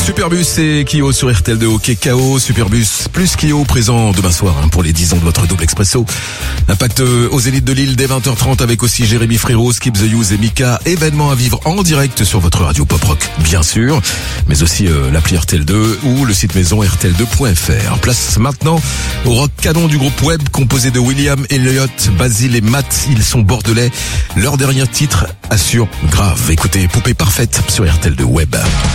Superbus et Kyo sur RTL2 OK KO. Superbus plus Kyo présent demain soir pour les 10 ans de votre double expresso. Impact aux Zénith de Lille dès 20h30 avec aussi Jérémy Frérot, Skip the Use et Mika. Événement à vivre en direct sur votre radio pop rock bien sûr, mais aussi l'appli RTL2 ou le site maison rtl2.fr. Place maintenant au rock canon du groupe Web composé de William, Elliott, Basile et Matt. Ils sont bordelais. Leur dernier titre assure grave. Écoutez Poupée parfaite sur RTL2 Web.